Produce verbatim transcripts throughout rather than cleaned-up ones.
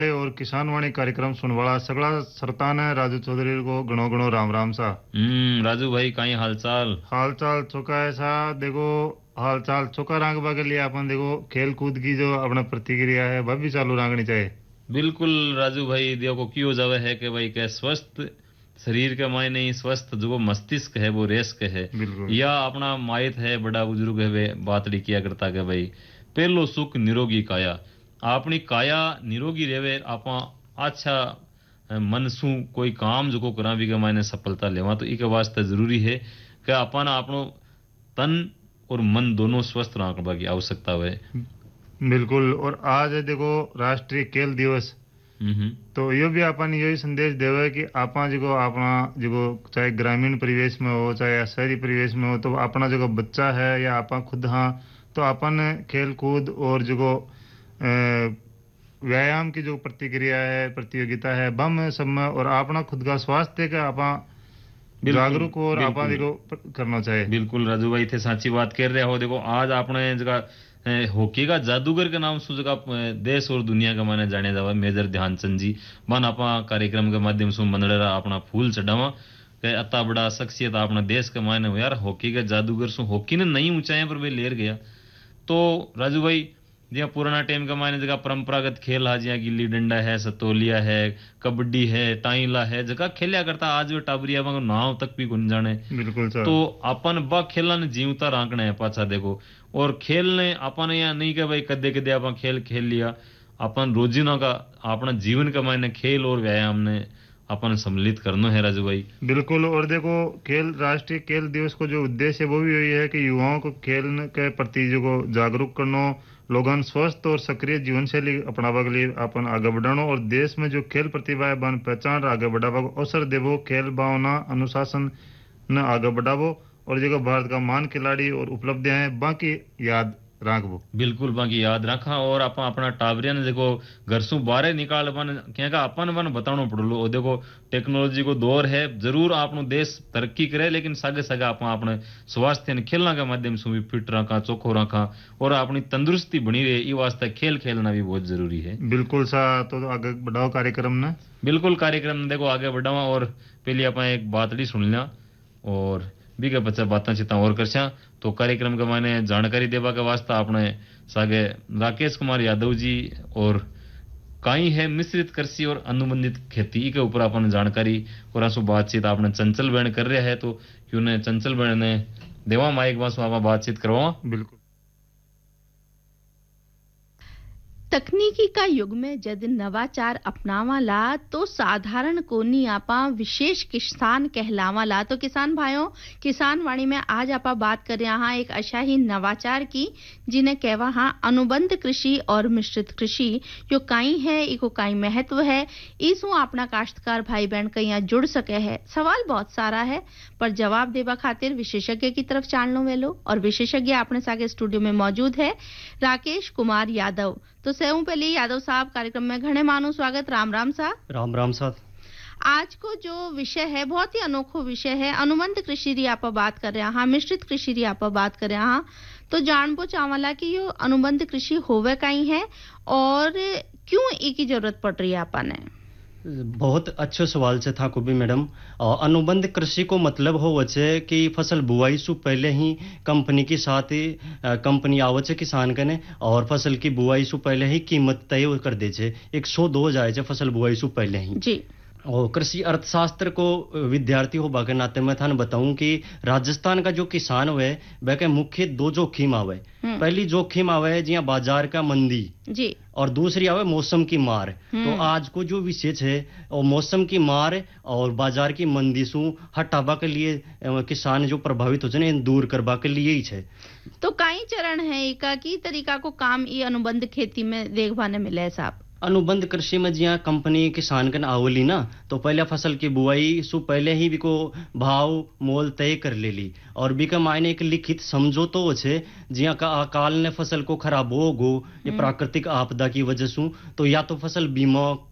और किसान वाणी कार्यक्रम सुनवाला सगला सरतान है राजू चौधरी को गणो गणो राम राम सा। हम्म राजू भाई काई हालचाल? हालचाल चौका है सा देखो। हालचाल चौका रांग के लिए अपन देखो खेल कूद की जो अपना प्रतिक्रिया है वह भी चालू रांगनी चाहिए। बिल्कुल राजू भाई देखो क्यों जावे है कि भाई के स्वस्थ शरीर के मायने ही स्वस्थ जो मस्तिष्क है वो रेस्क है बिल्कुल या अपना मायत है बड़ा बुजुर्ग है वे बातड़ी किया करता के भाई पहलो सुख निरोगी काया। अपनी काया निरोगी रेवे आपा अच्छा मन सु कोई काम जो करा भी के मायने सफलता लेवा तो इके वास्ते जरूरी है कि अपन अपनो तन और मन दोनों स्वस्थ रखने की आवश्यकता है। बिल्कुल। और आज है देखो राष्ट्रीय खेल दिवस। हम्म तो यो भी अपन यही संदेश देवे कि आपा जो अपना जो चाहे ग्रामीण परिवेश में हो चाहे शहरी परिवेश में हो तो अपना जो बच्चा है या आपा खुद हाँ तो अपन खेल कूद और जो व्यायाम की जो प्रतिक्रिया है प्रतियोगिता है बम सब में और अपना खुद का स्वास्थ्य का आपा जागरूक और आपा देखो करना चाहिए। बिल्कुल राजू भाई थे साची बात कर रहे हो। देखो आज आपने जगह हॉकी का जादूगर के नाम से जगह देश और दुनिया का माने जाने जावा मेजर ध्यानचंद जी मन आपा कार्यक्रम के माध्यम से मनड़ा अपना फूल चढ़ावा के अता बड़ा शख्सियत अपना देश के मायने हो यार हॉकी के जादूगर सु हॉकी ने नई ऊंचाइयों पर वे लेर गया। तो राजू भाई जिया पुराना टाइम का मायने जगह परंपरागत खेल है जिया गिल्ली डंडा है सतोलिया है कबड्डी है टाइला है जगह खेलिया करता आज वे टाबरिया में नाव तक भी गुन जाने। बिल्कुल सर। तो अपन बा खेला ने जीवता रांकना है पाछा देखो और खेल ने अपन या नहीं के भाई कदे कदे अपन खेल खेल लिया अपन रोजीना का अपना जीवन के मायने खेल और व्यायाम ने अपन सम्मिलित करना है राजू भाई। बिल्कुल। और देखो खेल राष्ट्रीय खेल दिवस को जो उद्देश्य है वो भी यही है कि युवाओं को खेल के प्रति जो जागरूक करना लोगन स्वस्थ और सक्रिय जीवन शैली अपनावा के लिए अपन आगे बढ़ानो और देश में जो खेल प्रतिभा बन पहचान आगे बढ़ावा को अवसर देवो खेल भावना अनुशासन न आगे बढ़ावो और जो भारत का मान खिलाड़ी और उपलब्धियां हैं बाकी याद रखबो। बिल्कुल बाकी याद रखा और अपन अपना टाबरिया ने देखो घर से बाहर निकाल अपन क्या अपन अपन बताना पड़ो देखो टेक्नोलॉजी को दौर है जरूर अपनो देश तरक्की करे लेकिन सगे सगे अपन अपने स्वास्थ्य ने खेलना के माध्यम से भी फिट रखा चोखो रखा और अपनी तंदुरुस्ती बनी रहे ये वास्ते खेल खेलना भी बहुत जरूरी है। बिल्कुल सा। तो आगे बढ़ाओ कार्यक्रम ने। बिल्कुल कार्यक्रम ने देखो आगे बढ़ावा और पहले अपन एक बातड़ी सुन लिया और भी के बच्चा बातें चिता और करछा। तो कार्यक्रम के माने जानकारी देवा के वास्ते आपने सागे राकेश कुमार यादव जी और काई है मिश्रित कृषि और अनुबंधित खेती के ऊपर अपन जानकारी और आंसू बातचीत आपने चंचल बहन कर रहा है तो क्यों ने चंचल बहन ने देवा माइक वासु आप बातचीत करवा। बिल्कुल। तकनीकी का युग में जद नवाचार अपनावाला तो साधारण कोनी आपा विशेष किसान कहलावाला। तो किसान भाइयों किसान वाणी में आज आपा बात कर रहे हैं एक अशा ही नवाचार की जिन्हें कहवा हाँ अनुबंध कृषि और मिश्रित कृषि जो काई है इको काई महत्व है इसू अपना काश्तकार भाई बहन कहीं जुड़ सके है। सवाल बहुत सारा है पर जवाब देवा खातिर विशेषज्ञ की तरफ चाल लो वेलो और विशेषज्ञ अपने सागे स्टूडियो में मौजूद है राकेश कुमार यादव। तो सेहू पहले यादव साहब कार्यक्रम में घने मानो स्वागत। राम राम साहब। राम राम साहब। आज को जो विषय है बहुत ही अनोखो विषय है अनुबंध कृषि री आप बात कर रहे हैं मिश्रित कृषि री आप बात कर रहे हैं तो जानबो चावला कि यो अनुबंध कृषि होवे कहीं है और क्यों इसकी जरूरत पड़ रही है आपने। बहुत अच्छो सवाल से था कुबी मैडम। अनुबंध कृषि को मतलब हो वचे कि फसल बुआई से पहले ही कंपनी के साथ कंपनी आवचे किसान कने और फसल की बुआई से पहले ही कीमत तय कर दे छे एक सौ दो जाए छे फसल बुआई से पहले ही जी। और कृषि अर्थशास्त्र को विद्यार्थी हो बाके नाते मैं थाने बताऊं कि राजस्थान का जो किसान हुए वह के मुख्य दो जोखिम आवे। पहली जोखिम आवे जिया बाजार का मंदी जी और दूसरी आवे मौसम की मार। तो आज को जो विषय है और मौसम की मार और बाजार की मंदी सु हटावा के लिए किसान जो प्रभावित हो जाने दूर करवा के लिए ही है। तो कई चरण है एका की तरीका को काम ये अनुबंध खेती में देखभाने मिले साहब। अनुबंध कृषि में जिया कंपनी किसान कन आवली ना तो पहले फसल की बुआई सु पहले ही बिको भाव मोल तय कर ले ली और बिका मायने एक लिखित समझौतो छे जिया का अकाल ने फसल को खराब हो गो ये प्राकृतिक आपदा की वजह से तो या तो फसल बीमा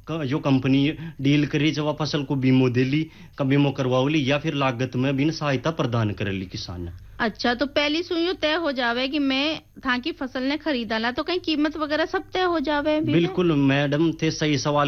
क- जो कंपनी डील करी जब फसल को बीमो देली का बीमो करवावली या फिर लागत में बिन सहायता प्रदान करेली किसान ने। अच्छा, तो पहली सुइयो तय हो जावे कि मैं था की फसल ने खरीदाला तो कहीं कीमत वगैरह सब तय हो जावे अभी में? बिल्कुल मैडम थे सही सवाल